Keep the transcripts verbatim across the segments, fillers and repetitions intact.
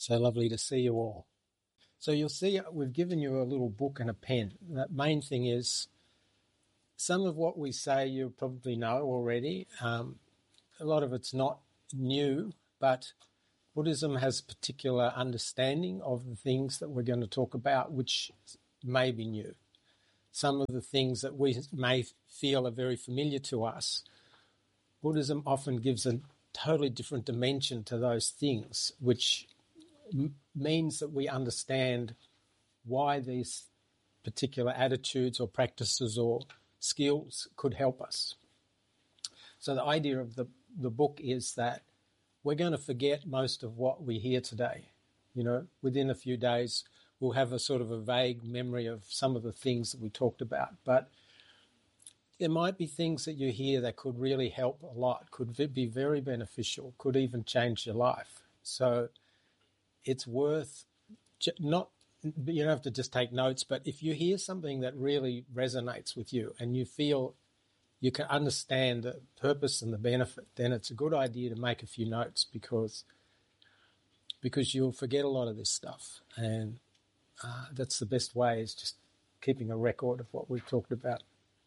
So lovely to see you all. So you'll see we've given you a little book and a pen. The main thing is some of what we say you probably know already. Um, a lot of it's not new, but Buddhism has particular understanding of the things that we're going to talk about, which may be new. Some of the things that we may feel are very familiar to us, Buddhism often gives a totally different dimension to those things, which m- means that we understand why these particular attitudes or practices or skills could help us. So the idea of the, the book is that we're going to forget most of what we hear today. You know, within a few days, we'll have a sort of a vague memory of some of the things that we talked about. But there might be things that you hear that could really help a lot, could be very beneficial, could even change your life. So it's worth not, you don't have to just take notes, but if you hear something that really resonates with you and you feel you can understand the purpose and the benefit, then it's a good idea to make a few notes because because you'll forget a lot of this stuff. And uh, that's the best way, is just keeping a record of what we've talked about.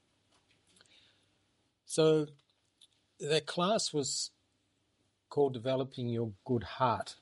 So the class was called Developing Your Good Heart.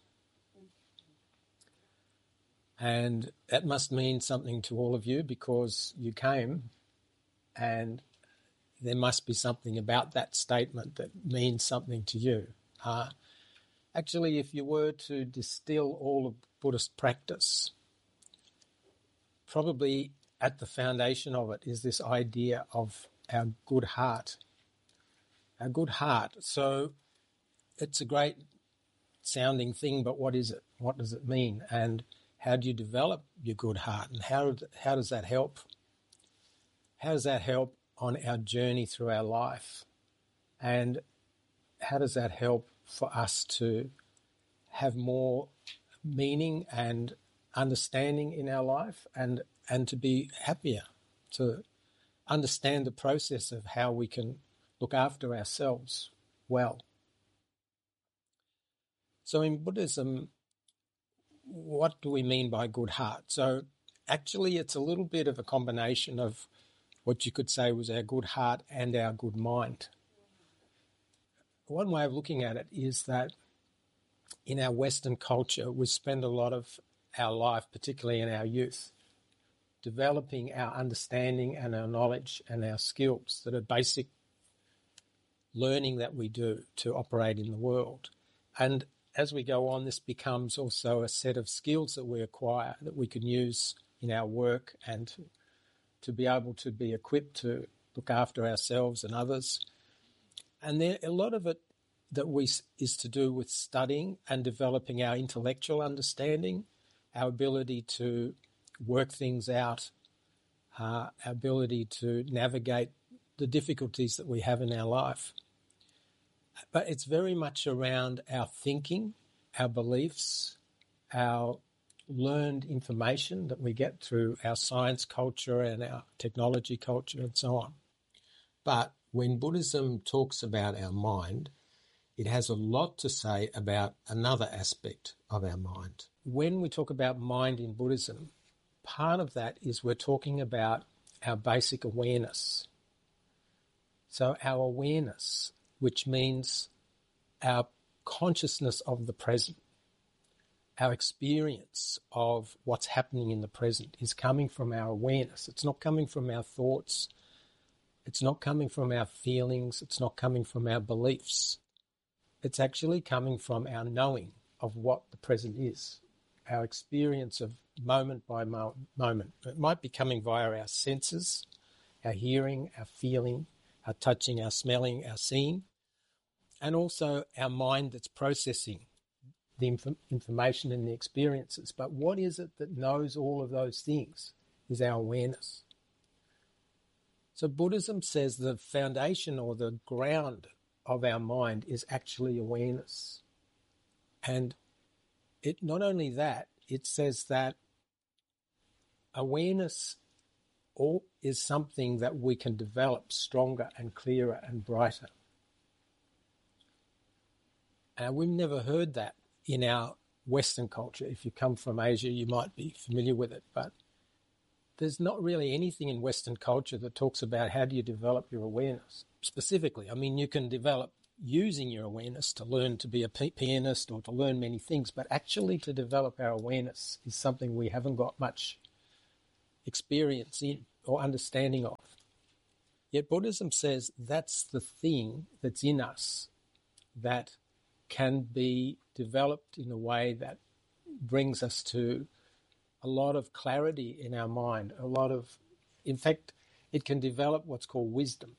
And that must mean something to all of you because you came, and there must be something about that statement that means something to you. Uh, actually, if you were to distill all of Buddhist practice, probably at the foundation of it is this idea of our good heart. Our good heart. So it's a great sounding thing, but what is it? What does it mean? And how do you develop your good heart? And how, how does that help? How does that help on our journey through our life? And how does that help for us to have more meaning and understanding in our life and, and to be happier, to understand the process of how we can look after ourselves well? So in Buddhism, what do we mean by good heart? So actually it's a little bit of a combination of what you could say was our good heart and our good mind. One way of looking at it is that in our Western culture, we spend a lot of our life, particularly in our youth, developing our understanding and our knowledge and our skills that are basic learning that we do to operate in the world. And as we go on, this becomes also a set of skills that we acquire that we can use in our work and to, to be able to be equipped to look after ourselves and others. And there, a lot of it that we is to do with studying and developing our intellectual understanding, our ability to work things out, uh, our ability to navigate the difficulties that we have in our life. But it's very much around our thinking, our beliefs, our learned information that we get through our science culture and our technology culture and so on. But when Buddhism talks about our mind, it has a lot to say about another aspect of our mind. When we talk about mind in Buddhism, part of that is we're talking about our basic awareness. So our awareness, which means our consciousness of the present, our experience of what's happening in the present is coming from our awareness. It's not coming from our thoughts. It's not coming from our feelings. It's not coming from our beliefs. It's actually coming from our knowing of what the present is, our experience of moment by mo- moment. It might be coming via our senses, our hearing, our feeling, our touching, our smelling, our seeing, and also our mind that's processing the inf- information and the experiences. But what is it that knows all of those things is our awareness. So Buddhism says the foundation or the ground of our mind is actually awareness. And it not only that, it says that awareness all is something that we can develop stronger and clearer and brighter. And we've never heard that in our Western culture. If you come from Asia, you might be familiar with it, but there's not really anything in Western culture that talks about how do you develop your awareness specifically. I mean, you can develop using your awareness to learn to be a pianist or to learn many things, but actually to develop our awareness is something we haven't got much experience in or understanding of. Yet Buddhism says that's the thing that's in us that can be developed in a way that brings us to a lot of clarity in our mind, a lot of, in fact, it can develop what's called wisdom.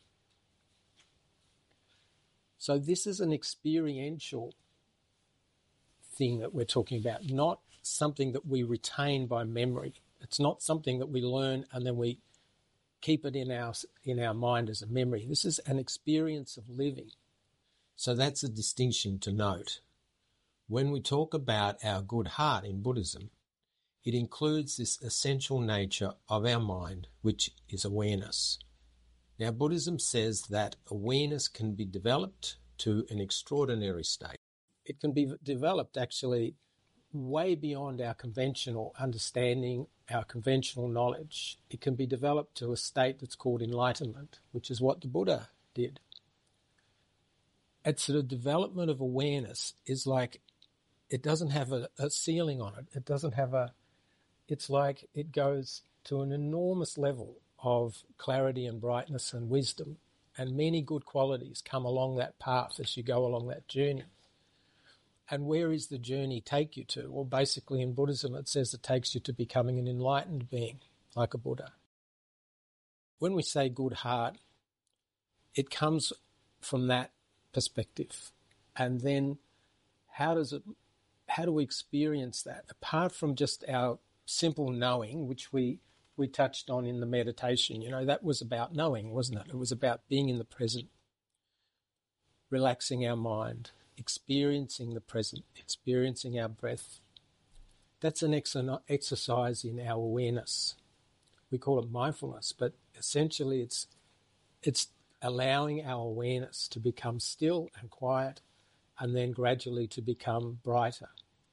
So this is an experiential thing that we're talking about, not something that we retain by memory. It's not something that we learn and then we keep it in our in our mind as a memory. This is an experience of living. So that's a distinction to note. When we talk about our good heart in Buddhism, it includes this essential nature of our mind, which is awareness. Now, Buddhism says that awareness can be developed to an extraordinary state. It can be developed actually way beyond our conventional understanding, our conventional knowledge. It can be developed to a state that's called enlightenment, which is what the Buddha did. It's the development of awareness is like, it doesn't have a, a ceiling on it. It doesn't have a, it's like it goes to an enormous level of clarity and brightness and wisdom, and many good qualities come along that path as you go along that journey. And where is the journey take you to? Well, basically in Buddhism it says it takes you to becoming an enlightened being, like a Buddha. When we say good heart, it comes from that perspective. And then how does it, how do we experience that? Apart from just our simple knowing, which we we touched on in the meditation, you know, that was about knowing, wasn't it? It was about being in the present, relaxing our mind, experiencing the present, experiencing our breath. That's an ex- exercise in our awareness. We call it mindfulness, but essentially it's it's allowing our awareness to become still and quiet and then gradually to become brighter.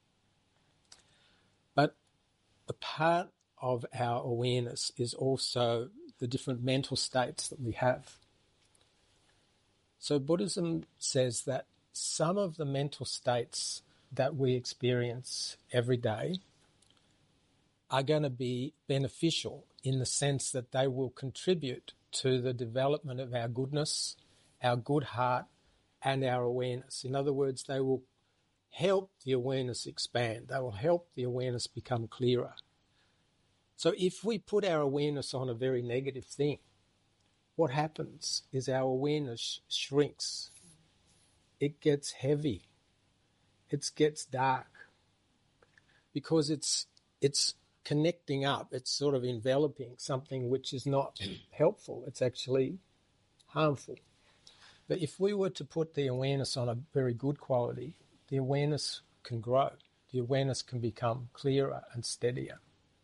But a part of our awareness is also the different mental states that we have. So Buddhism says that some of the mental states that we experience every day are going to be beneficial in the sense that they will contribute to the development of our goodness, our good heart, and our awareness. In other words, they will help the awareness expand. They will help the awareness become clearer. So if we put our awareness on a very negative thing, what happens is our awareness shrinks. It gets heavy. It gets dark because it's it's connecting up. It's sort of enveloping something which is not helpful. It's actually harmful. But if we were to put the awareness on a very good quality, the awareness can grow. The awareness can become clearer and steadier.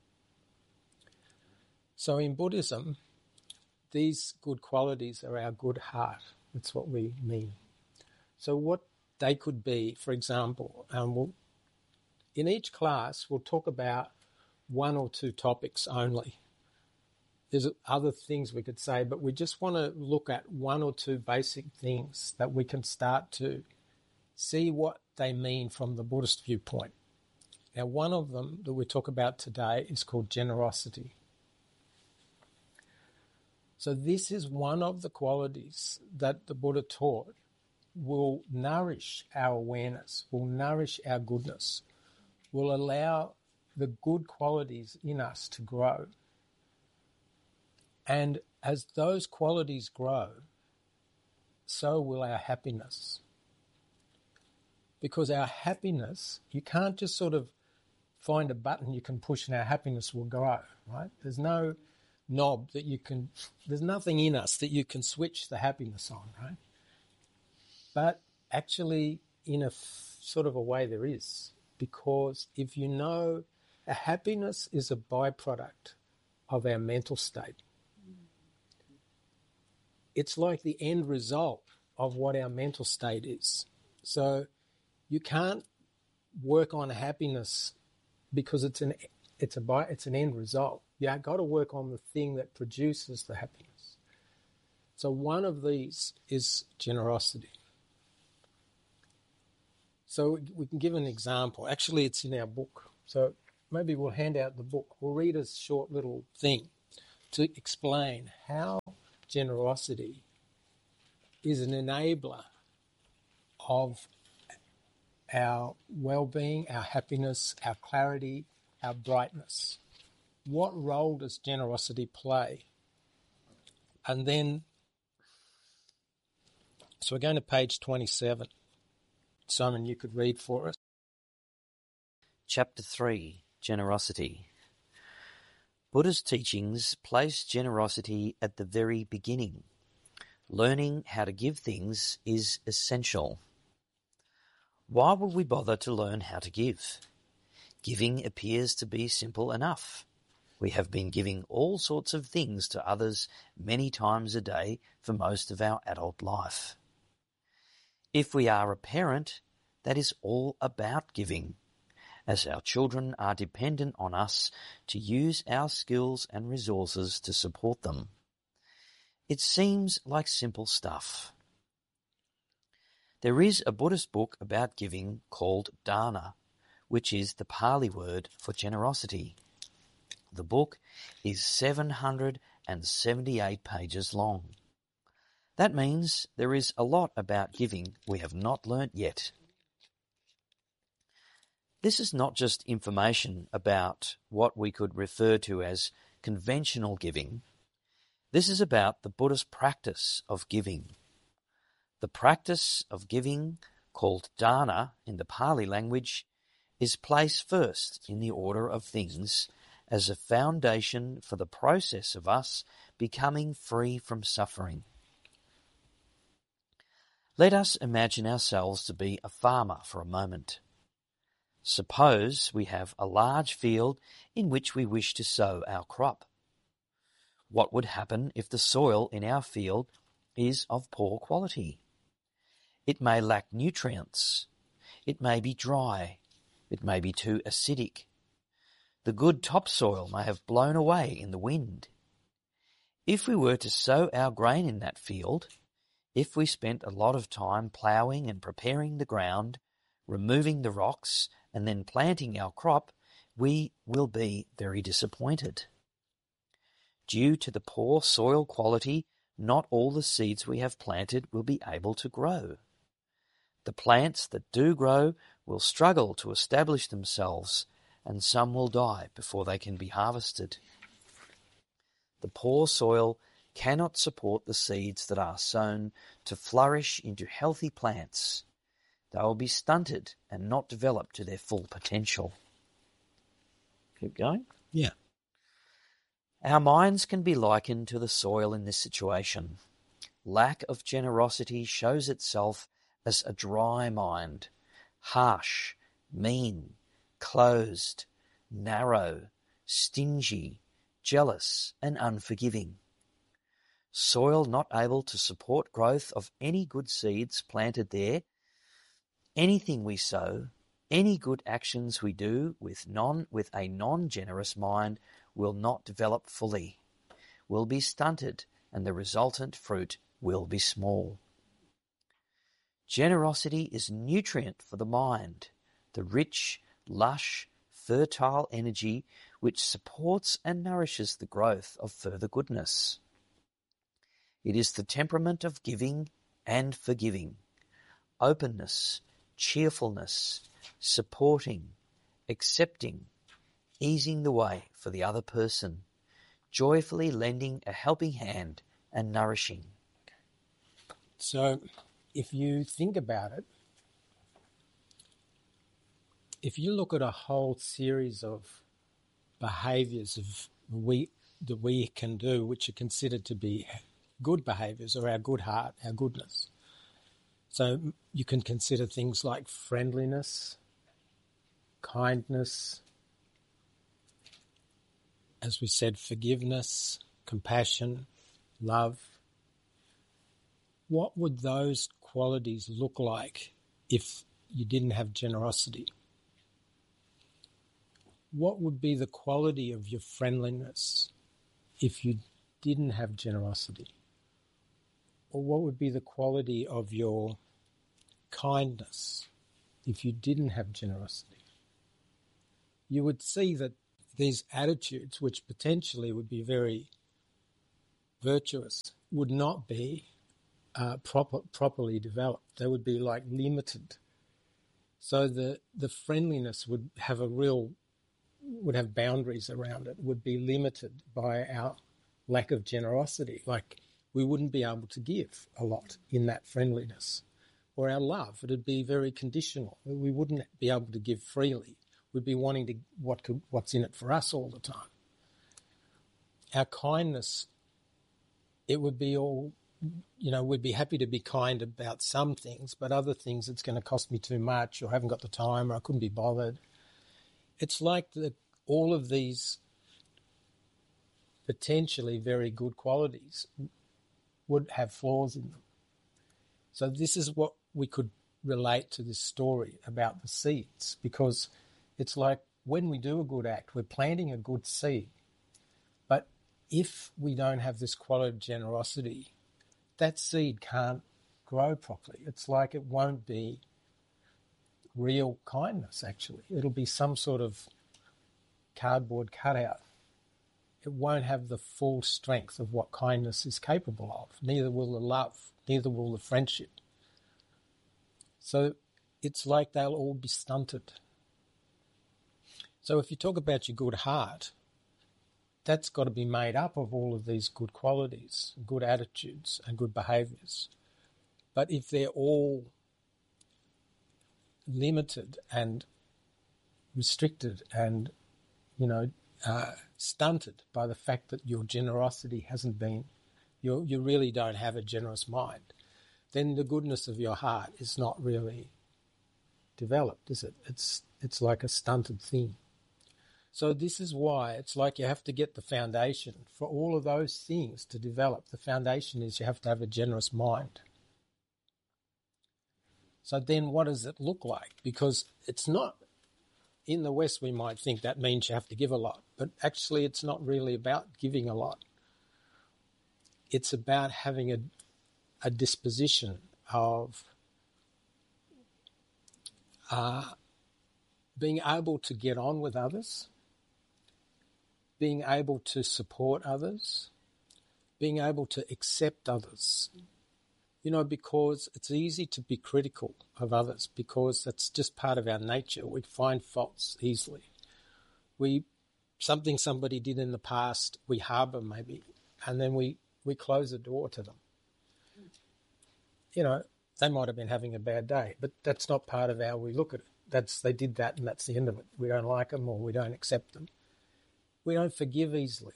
So in Buddhism, these good qualities are our good heart. That's what we mean. So what they could be, for example, um, we'll, in each class we'll talk about one or two topics only. There's other things we could say, but we just want to look at one or two basic things that we can start to see what they mean from the Buddhist viewpoint. Now, one of them that we talk about today is called generosity. So this is one of the qualities that the Buddha taught will nourish our awareness, will nourish our goodness, will allow the good qualities in us to grow. And as those qualities grow, so will our happiness. Because our happiness, you can't just sort of find a button you can push and our happiness will grow, right? There's no knob that you can, there's nothing in us that you can switch the happiness on, right? But actually, in a f- sort of a way there is, because if you know, a happiness is a byproduct of our mental state. It's like the end result of what our mental state is. So you can't work on happiness because it's an it's a by, it's an end result. You got to work on the thing that produces the happiness. So one of these is generosity. So we can give an example. Actually, it's in our book. So maybe we'll hand out the book. We'll read a short little thing to explain how generosity is an enabler of our well-being, our happiness, our clarity, our brightness. What role does generosity play? And then, so we're going to page twenty-seven. Simon, you could read for us. Chapter three, Generosity. Buddha's teachings place generosity at the very beginning. Learning how to give things is essential. Why would we bother to learn how to give? Giving appears to be simple enough. We have been giving all sorts of things to others many times a day for most of our adult life. If we are a parent, that is all about giving, as our children are dependent on us to use our skills and resources to support them. It seems like simple stuff. There is a Buddhist book about giving called Dana, which is the Pali word for generosity. The book is seven hundred seventy-eight pages long. That means there is a lot about giving we have not learnt yet. This is not just information about what we could refer to as conventional giving. This is about the Buddhist practice of giving. The practice of giving, called dana in the Pali language, is placed first in the order of things as a foundation for the process of us becoming free from suffering. Let us imagine ourselves to be a farmer for a moment. Suppose we have a large field in which we wish to sow our crop. What would happen if the soil in our field is of poor quality? It may lack nutrients. It may be dry. It may be too acidic. The good topsoil may have blown away in the wind. If we were to sow our grain in that field, if we spent a lot of time ploughing and preparing the ground, removing the rocks, and then planting our crop, we will be very disappointed. Due to the poor soil quality, not all the seeds we have planted will be able to grow. The plants that do grow will struggle to establish themselves, and some will die before they can be harvested. The poor soil cannot support the seeds that are sown to flourish into healthy plants. They will be stunted and not develop to their full potential. Keep going? Yeah. Our minds can be likened to the soil in this situation. Lack of generosity shows itself as a dry mind, harsh, mean, closed, narrow, stingy, jealous, and unforgiving. Soil not able to support growth of any good seeds planted there. Anything we sow, any good actions we do with non with a non-generous mind will not develop fully, will be stunted, and the resultant fruit will be small. Generosity is nutrient for the mind, the rich, lush, fertile energy which supports and nourishes the growth of further goodness. It is the temperament of giving and forgiving, openness, cheerfulness, supporting, accepting, easing the way for the other person, joyfully lending a helping hand and nourishing. So if you think about it, if you look at a whole series of behaviours of we that we can do, which are considered to be good behaviours or our good heart, our goodness. So you can consider things like friendliness, kindness, as we said, forgiveness, compassion, love. What would those qualities look like if you didn't have generosity? what would be the quality of your friendliness if you didn't have generosity? Or what would be the quality of your kindness if you didn't have generosity? You would see that these attitudes, which potentially would be very virtuous, would not be uh, proper, properly developed. They would be like limited. So the, the friendliness would have a real, would have boundaries around it, would be limited by our lack of generosity. Like we wouldn't be able to give a lot in that friendliness. Or our love, it would be very conditional. We wouldn't be able to give freely. We'd be wanting to what could, what's in it for us all the time. Our kindness, it would be all, you know, we'd be happy to be kind about some things, but other things it's going to cost me too much, or I haven't got the time, or I couldn't be bothered. It's like the, all of these potentially very good qualities would have flaws in them. So this is what we could relate to this story about the seeds, because it's like when we do a good act, we're planting a good seed. But if we don't have this quality of generosity, that seed can't grow properly. It's like it won't be real kindness, actually. It'll be some sort of cardboard cutout. It won't have the full strength of what kindness is capable of. Neither will the love, neither will the friendship. So it's like they'll all be stunted. So if you talk about your good heart, that's got to be made up of all of these good qualities, good attitudes and good behaviours. But if they're all limited and restricted and, you know, uh, stunted by the fact that your generosity hasn't been, you you really don't have a generous mind, then the goodness of your heart is not really developed, is it? It's it's like a stunted thing. So this is why it's like you have to get the foundation for all of those things to develop. The foundation is you have to have a generous mind. So then what does it look like? Because it's not, in the West we might think that means you have to give a lot, but actually it's not really about giving a lot. It's about having a, a disposition of uh, being able to get on with others, being able to support others, being able to accept others. You know, because it's easy to be critical of others because that's just part of our nature. We find faults easily. We, something somebody did in the past, we harbour maybe, and then we, we close the door to them. You know, they might have been having a bad day, but that's not part of how we look at it. That's, they did that and that's the end of it. We don't like them or we don't accept them. We don't forgive easily.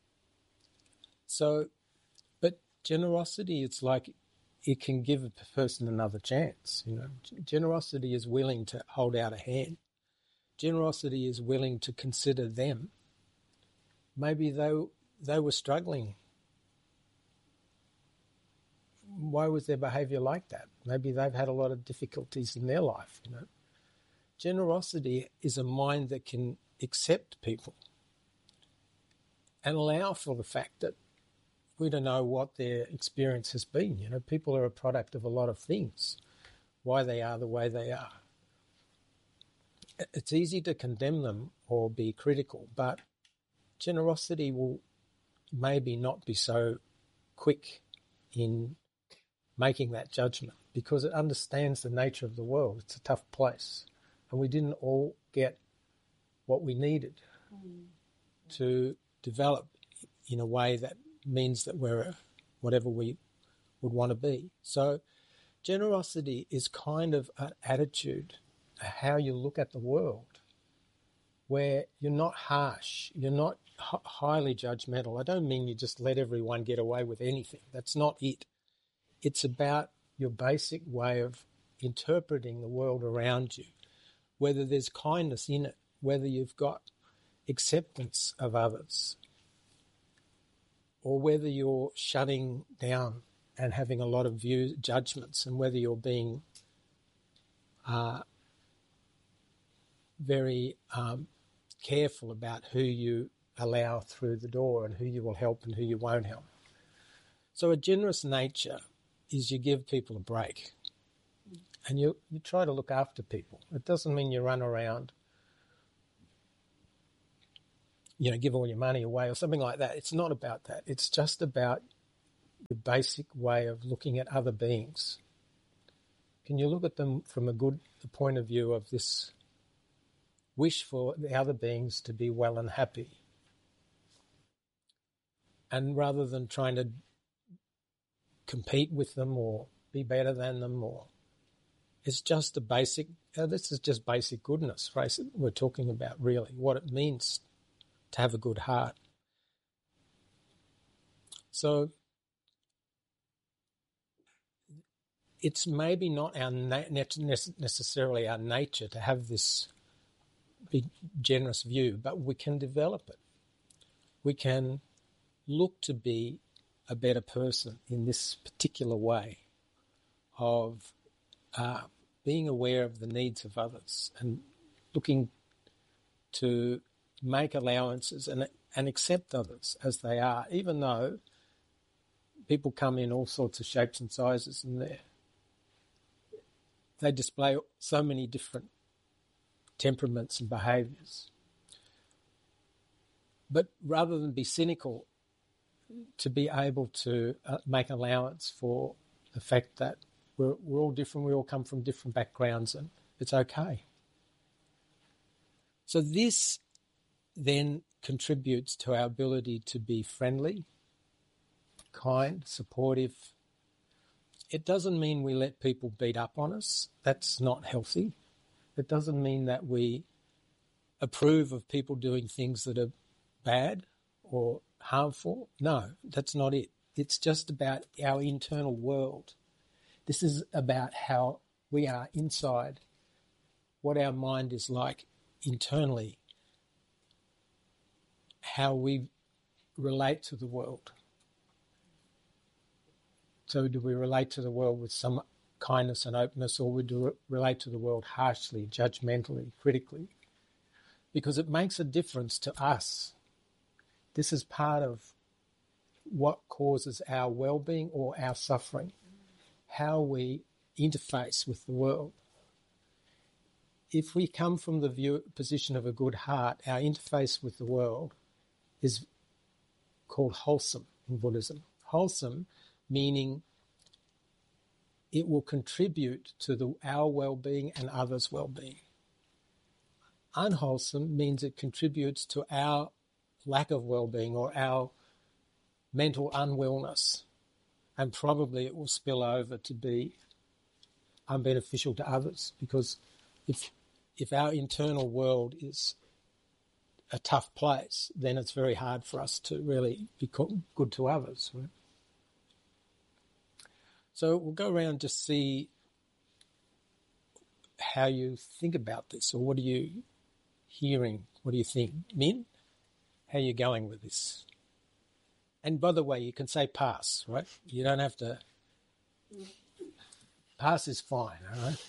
So, but generosity, it's like it can give a person another chance. You know, generosity is willing to hold out a hand. Generosity is willing to consider them. Maybe they they were struggling. Why was their behaviour like that? Maybe they've had a lot of difficulties in their life. You know, generosity is a mind that can accept people and allow for the fact that we don't know what their experience has been. You know, people are a product of a lot of things, why they are the way they are. It's easy to condemn them or be critical, but generosity will maybe not be so quick in making that judgment because it understands the nature of the world. It's a tough place, and we didn't all get what we needed mm. to develop in a way that means that we're whatever we would want to be. So generosity is kind of an attitude, how you look at the world, where you're not harsh, you're not h- highly judgmental. I don't mean you just let everyone get away with anything. That's not it. It's about your basic way of interpreting the world around you, whether there's kindness in it, whether you've got acceptance of others, or whether you're shutting down and having a lot of views, judgments, and whether you're being uh, very um, careful about who you allow through the door and who you will help and who you won't help. So a generous nature is you give people a break and you, you try to look after people. It doesn't mean you run around, you know, give all your money away or something like that. It's not about that. It's just about the basic way of looking at other beings. Can you look at them from a good a point of view of this wish for the other beings to be well and happy? And rather than trying to compete with them or be better than them, or it's just a basic, uh, this is just basic goodness, right? We're talking about really what it means to have a good heart. So it's maybe not our na- necessarily our nature to have this big generous view, but we can develop it. We can look to be a better person in this particular way of uh, being aware of the needs of others and looking to make allowances and, and accept others as they are, even though people come in all sorts of shapes and sizes and they they display so many different temperaments and behaviours. But rather than be cynical, to be able to uh, make allowance for the fact that we're, we're all different, we all come from different backgrounds, and it's okay. So this then contributes to our ability to be friendly, kind, supportive. It doesn't mean we let people beat up on us. That's not healthy. It doesn't mean that we approve of people doing things that are bad or harmful. No, that's not it. It's just about our internal world. This is about how we are inside, what our mind is like internally, how we relate to the world. So do we relate to the world with some kindness and openness, or we do relate to the world harshly, judgmentally, critically? Because it makes a difference to us. This is part of what causes our well-being or our suffering, how we interface with the world. If we come from the view, position of a good heart, our interface with the world is called wholesome in Buddhism. Wholesome meaning it will contribute to the, our well-being and others' well-being. Unwholesome means it contributes to our lack of well-being or our mental unwellness, and probably it will spill over to be unbeneficial to others, because if if our internal world is a tough place, then it's very hard for us to really be good to others. Right? So we'll go around and just see how you think about this, or what are you hearing? What do you think? Min, how are you going with this? And by the way, you can say pass, right? You don't have to... Pass is fine, all right?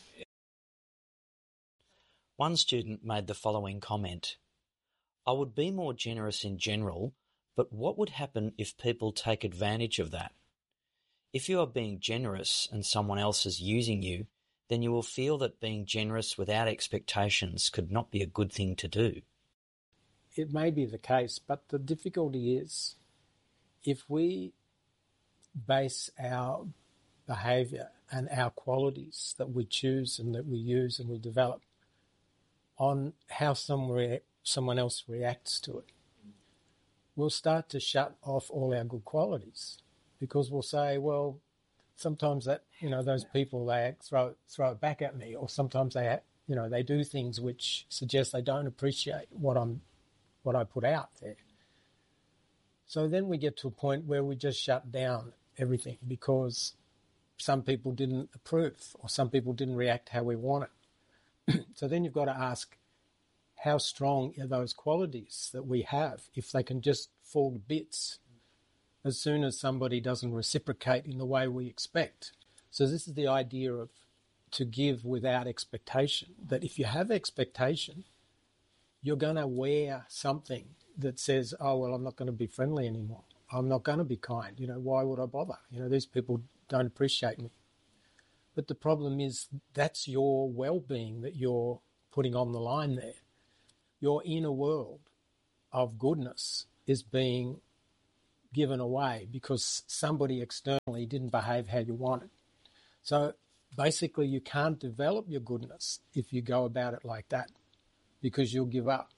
One student made the following comment: I would be more generous in general, but what would happen if people take advantage of that? If you are being generous and someone else is using you, then you will feel that being generous without expectations could not be a good thing to do. It may be the case, but the difficulty is if we base our behaviour and our qualities that we choose and that we use and we develop on how some rea- someone else reacts to it, we'll start to shut off all our good qualities, because we'll say, well, sometimes that, you know, those people, they throw throw it back at me, or sometimes they, you know, they do things which suggest they don't appreciate what I'm, what I put out there. So then we get to a point where we just shut down everything because some people didn't approve or some people didn't react how we want it. So then you've got to ask, how strong are those qualities that we have if they can just fall to bits as soon as somebody doesn't reciprocate in the way we expect? So this is the idea of to give without expectation, that if you have expectation, you're going to wear something that says, oh, well, I'm not going to be friendly anymore. I'm not going to be kind. You know, why would I bother? You know, these people don't appreciate me. But the problem is that's your well-being that you're putting on the line there. Your inner world of goodness is being given away because somebody externally didn't behave how you wanted. So basically you can't develop your goodness if you go about it like that because you'll give up.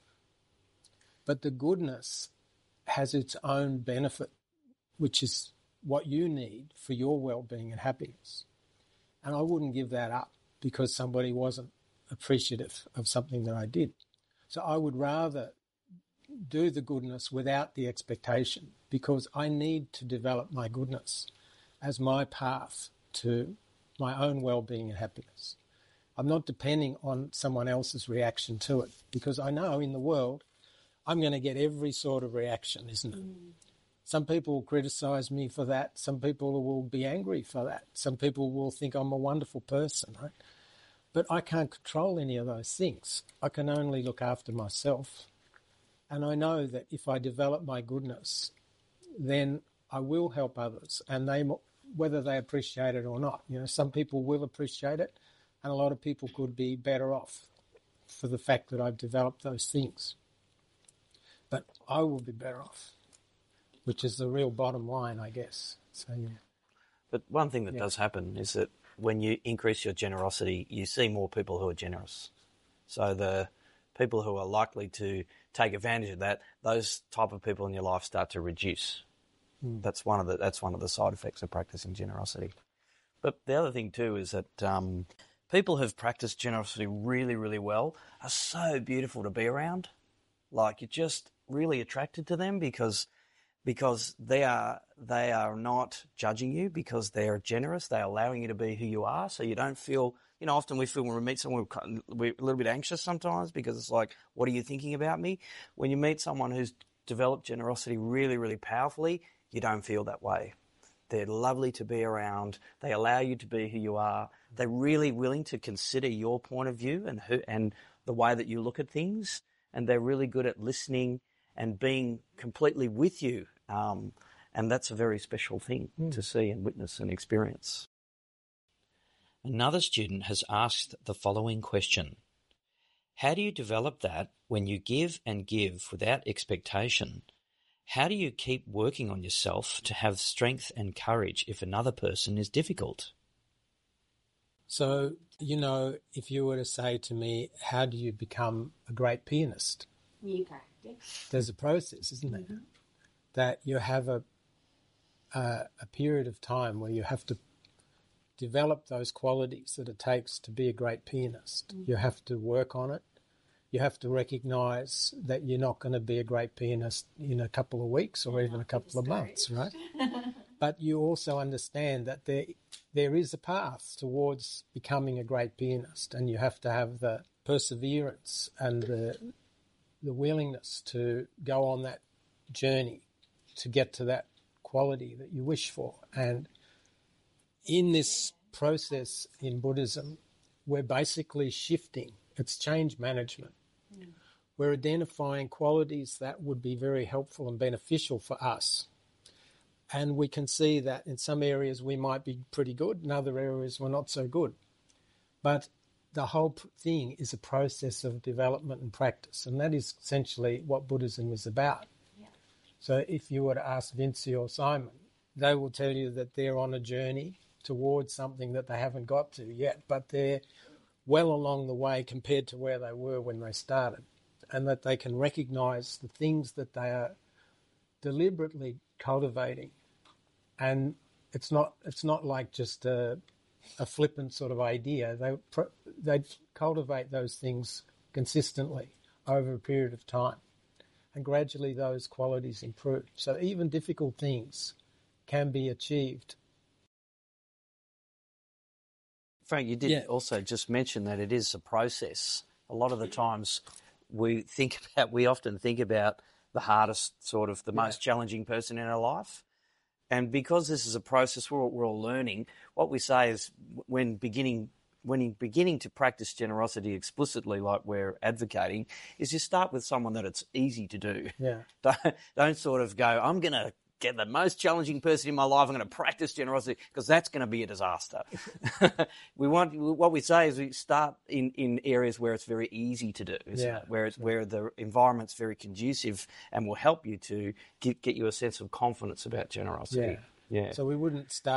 But the goodness has its own benefit, which is what you need for your well-being and happiness. And I wouldn't give that up because somebody wasn't appreciative of something that I did. So I would rather do the goodness without the expectation because I need to develop my goodness as my path to my own well-being and happiness. I'm not depending on someone else's reaction to it because I know in the world I'm going to get every sort of reaction, isn't it? Mm. Some people will criticise me for that. Some people will be angry for that. Some people will think I'm a wonderful person, right? But I can't control any of those things. I can only look after myself. And I know that if I develop my goodness, then I will help others, and they, whether they appreciate it or not. You know, some people will appreciate it, and a lot of people could be better off for the fact that I've developed those things. But I will be better off, which is the real bottom line, I guess. So, yeah. But one thing that yeah. does happen is that when you increase your generosity, you see more people who are generous. So the people who are likely to take advantage of that, those type of people in your life start to reduce. Mm. That's one of the that's one of the side effects of practicing generosity. But the other thing too is that um, people who've practiced generosity really, really well are so beautiful to be around. Like you're just really attracted to them because because they are they are not judging you because they are generous. They are allowing you to be who you are, so you don't feel. You know, often we feel when we meet someone, we're a little bit anxious sometimes because it's like, what are you thinking about me? When you meet someone who's developed generosity really, really powerfully, you don't feel that way. They're lovely to be around. They allow you to be who you are. They're really willing to consider your point of view and who, and the way that you look at things. And they're really good at listening and being completely with you. Um, and that's a very special thing mm. to see and witness and experience. Another student has asked the following question. How do you develop that when you give and give without expectation? How do you keep working on yourself to have strength and courage if another person is difficult? So, you know, if you were to say to me, how do you become a great pianist? You practice. There's a process, isn't mm-hmm. there? That you have a, a a period of time where you have to develop those qualities that it takes to be a great pianist. Mm-hmm. You have to work on it. You have to recognise that you're not going to be a great pianist in a couple of weeks or even a couple of months, right? But you also understand that there there is a path towards becoming a great pianist, and you have to have the perseverance and the the willingness to go on that journey to get to that quality that you wish for. And in this process in Buddhism, we're basically shifting. It's change management. Mm. We're identifying qualities that would be very helpful and beneficial for us. And we can see that in some areas we might be pretty good, in other areas we're not so good. But the whole thing is a process of development and practice, and that is essentially what Buddhism is about. Yeah. So if you were to ask Vinci or Simon, they will tell you that they're on a journey towards something that they haven't got to yet, but they're well along the way compared to where they were when they started, and that they can recognise the things that they are deliberately cultivating. And it's not it's not like just a, a flippant sort of idea. They they cultivate those things consistently over a period of time, and gradually those qualities improve. So even difficult things can be achieved. Frank, you did yeah. also just mention that it is a process. A lot of the times we think about, we often think about the hardest sort of, the yeah. most challenging person in our life. And because this is a process we're, we're all learning, what we say is when beginning when you're beginning to practice generosity explicitly, like we're advocating, is you start with someone that it's easy to do. Yeah. Don't, don't sort of go, I'm going to get the most challenging person in my life. I'm going to practice generosity, because that's going to be a disaster. we want what we say is we start in, in areas where it's very easy to do, Yeah. where it's where the environment's very conducive and will help you to get, get you a sense of confidence about generosity. Yeah. Yeah. So we wouldn't start